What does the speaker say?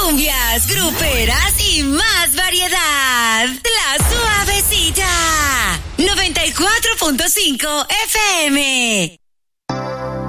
cumbias, gruperas y más variedad. La Suavecita. 94.5 FM.